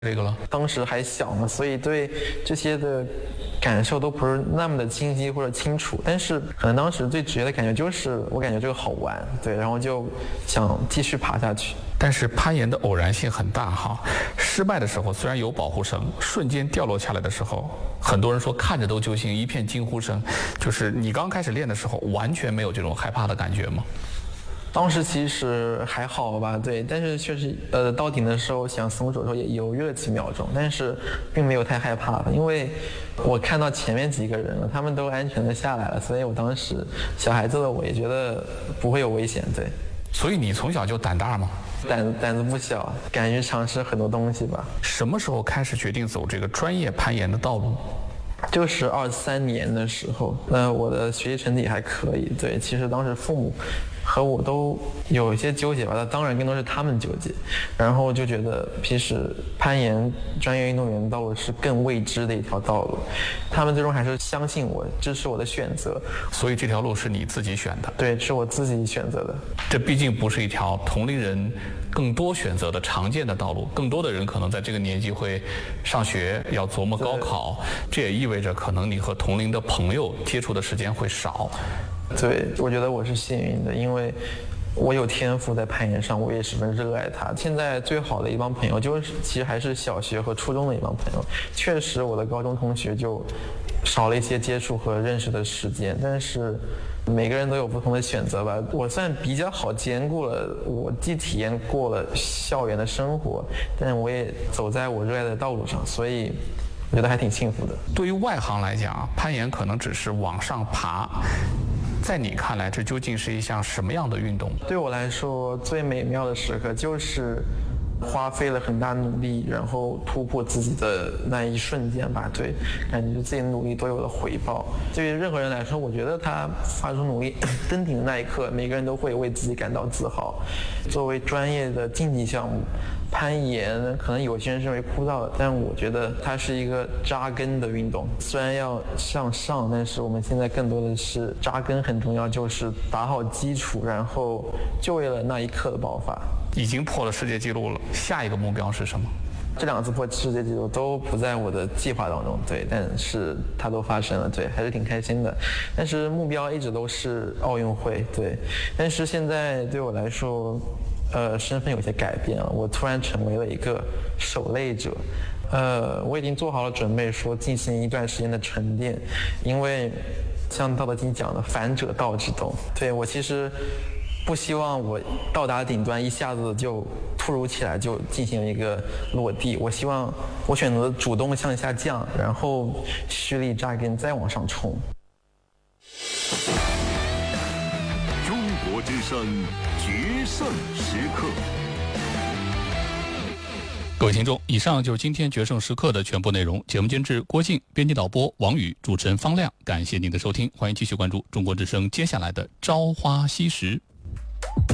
这个了。 当时还小嘛，所以对这些的感受都不是那么的清晰或者清楚，但是可能当时最直接的感觉就是我感觉这个好玩，对，然后就想继续爬下去。 但是攀岩的偶然性很大哈，失败的时候虽然有保护绳，瞬间掉落下来的时候，很多人说看着都揪心，一片惊呼声。就是你刚开始练的时候，完全没有这种害怕的感觉吗？ 当时其实还好吧，对，但是确实，到顶的时候想松手的时候也犹豫了几秒钟，但是并没有太害怕，因为我看到前面几个人了，他们都安全的下来了，所以我当时小孩子的我也觉得不会有危险，对。 所以你从小就胆大吗？ 胆子不小，敢于尝试很多东西吧。 什么时候开始决定走这个专业攀岩的道路？ 就是23年的时候，我的学习成绩还可以，对，其实当时父母和我都有一些纠结吧，那当然更多是他们纠结，然后就觉得其实攀岩专业运动员道路是更未知的一条道路，他们最终还是相信我，支持我的选择。 所以这条路是你自己选的？ 对，是我自己选择的。 这毕竟不是一条同龄人更多选择的常见的道路，更多的人可能在这个年纪会上学，要琢磨高考，这也意味着可能你和同龄的朋友接触的时间会少。 对，我觉得我是幸运的，因为我有天赋在攀岩上，我也十分热爱它。现在最好的一帮朋友其实还是小学和初中的一帮朋友。确实我的高中同学就少了一些接触和认识的时间，但是每个人都有不同的选择吧。我算比较好兼顾了，我既体验过了校园的生活，但我也走在我热爱的道路上，所以我觉得还挺幸福的。 对于外行来讲，攀岩可能只是往上爬，在你看来，这究竟是一项什么样的运动？ 对我来说，最美妙的时刻就是花费了很大努力，然后突破自己的那一瞬间吧。对，感觉自己的努力都有了回报。对于任何人来说，我觉得他发出努力登顶的那一刻，每个人都会为自己感到自豪。作为专业的竞技项目，攀岩可能有些人认为枯燥的，但我觉得它是一个扎根的运动。虽然要向上，但是我们现在更多的是扎根很重要，就是打好基础，然后就为了那一刻的爆发。 已经破了世界纪录了，下一个目标是什么？ 这2次破世界纪录都不在我的计划当中，对，但是它都发生了，对，还是挺开心的。但是目标一直都是奥运会，对。但是现在对我来说，身份有些改变了，我突然成为了一个守擂者。我已经做好了准备，说进行一段时间的沉淀，因为像《道德经》讲的"反者道之动"，对，我其实不希望我到达顶端一下子就突如其来就进行一个落地，我希望我选择主动向下降，然后蓄力扎根再往上冲。 中国之声决胜时刻。 各位听众，以上就是今天决胜时刻的全部内容。节目监制郭靖，编辑导播王宇，主持人方亮。感谢您的收听，欢迎继续关注中国之声接下来的朝花夕拾。